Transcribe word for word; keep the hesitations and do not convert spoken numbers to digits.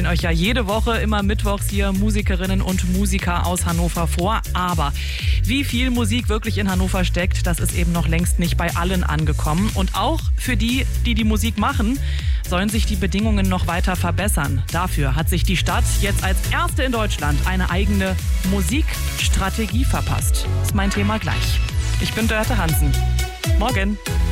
Euch ja jede Woche immer mittwochs hier Musikerinnen und Musiker aus Hannover vor. Aber wie viel Musik wirklich in Hannover steckt, das ist eben noch längst nicht bei allen angekommen. Und auch für die, die die Musik machen, sollen sich die Bedingungen noch weiter verbessern. Dafür hat sich die Stadt jetzt als erste in Deutschland eine eigene Musikstrategie verpasst. Das ist mein Thema gleich. Ich bin Dörte Hansen. Morgen.